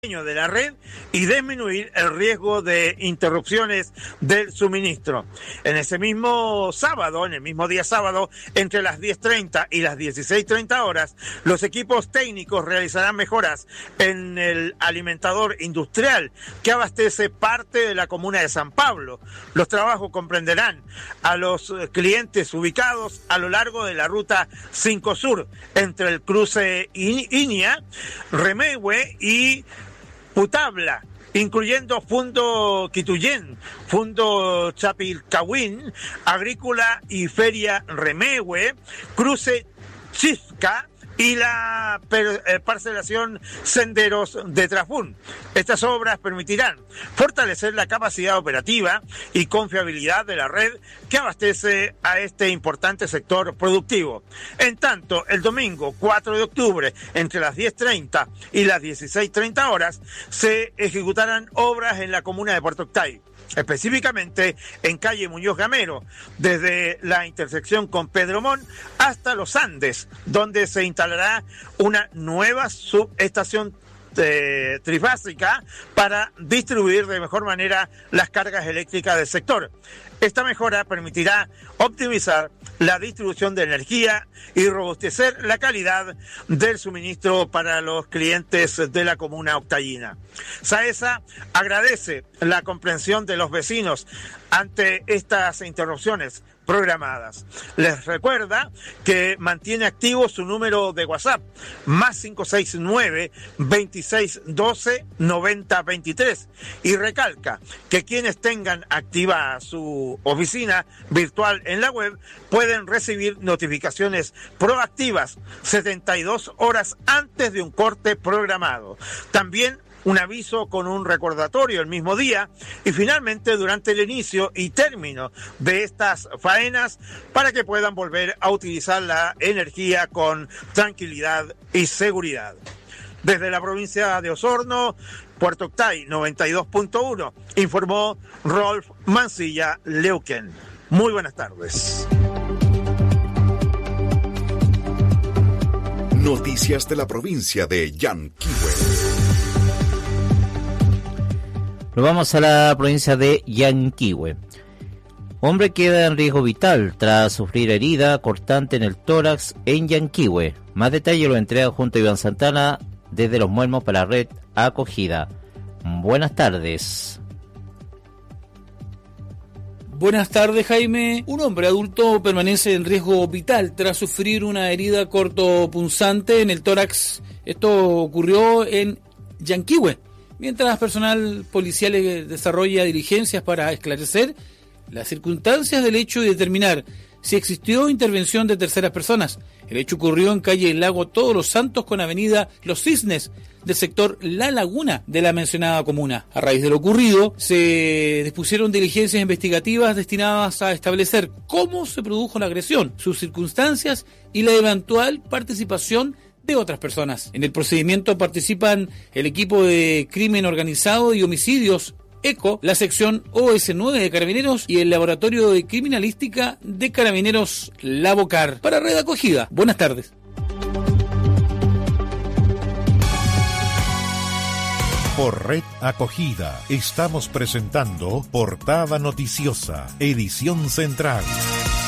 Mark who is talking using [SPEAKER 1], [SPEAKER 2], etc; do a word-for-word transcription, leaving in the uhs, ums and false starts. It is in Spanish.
[SPEAKER 1] de la red y disminuir el riesgo de interrupciones del suministro. En ese mismo sábado, en el mismo día sábado, entre las diez treinta y las dieciséis treinta horas, los equipos técnicos realizarán mejoras en el alimentador industrial que abastece parte de la comuna de San Pablo. Los trabajos comprenderán a los clientes ubicados a lo largo de la ruta cinco Sur, entre el cruce Inia, Remegue y Putabla, incluyendo Fundo Quituyén, Fundo Chapilcahuín, Agrícola y Feria Remegue, Cruce Chifca y la per, eh, parcelación Senderos de Trafún. Estas obras permitirán fortalecer la capacidad operativa y confiabilidad de la red que abastece a este importante sector productivo. En tanto, el domingo cuatro de octubre, entre las diez treinta y las dieciséis treinta horas, se ejecutarán obras en la comuna de Puerto Octay, específicamente en calle Muñoz Gamero, desde la intersección con Pedro Montt hasta Los Andes, donde se instalará una nueva subestación eh, trifásica para distribuir de mejor manera las cargas eléctricas del sector. Esta mejora permitirá optimizar la distribución de energía y robustecer la calidad del suministro para los clientes de la comuna octayina. SAESA agradece la comprensión de los vecinos ante estas interrupciones programadas. Les recuerda que mantiene activo su número de WhatsApp, más cinco seis nueve, veintiséis doce, noventa veintitrés, y recalca que quienes tengan activa su oficina virtual en la web pueden recibir notificaciones proactivas setenta y dos horas antes de un corte programado. También un aviso con un recordatorio el mismo día y finalmente durante el inicio y término de estas faenas para que puedan volver a utilizar la energía con tranquilidad y seguridad. Desde la provincia de Osorno, Puerto Octay noventa y dos punto uno, informó Rolf Mancilla Leuken. Muy buenas tardes.
[SPEAKER 2] Noticias de la provincia de Yanquihue.
[SPEAKER 3] Nos vamos a la provincia de Yanquihue. Hombre queda en riesgo vital tras sufrir herida cortante en el tórax en Yanquihue. Más detalle lo entrega junto a Iván Santana desde Los Muelmos para Red Acogida. Buenas tardes.
[SPEAKER 4] Buenas tardes, Jaime. Un hombre adulto permanece en riesgo vital tras sufrir una herida cortopunzante en el tórax. Esto ocurrió en Yanquihue, mientras personal policial desarrolla diligencias para esclarecer las circunstancias del hecho y determinar si existió intervención de terceras personas. El hecho ocurrió en calle Lago Todos los Santos con avenida Los Cisnes, del sector La Laguna de la mencionada comuna. A raíz de lo ocurrido, se dispusieron diligencias investigativas destinadas a establecer cómo se produjo la agresión, sus circunstancias y la eventual participación de otras personas. En el procedimiento participan el equipo de crimen organizado y homicidios ECO, la sección O S nueve de Carabineros y el laboratorio de criminalística de Carabineros Lavocar. Para Red Acogida, buenas tardes.
[SPEAKER 5] Por Red Acogida estamos presentando Portada Noticiosa, edición central.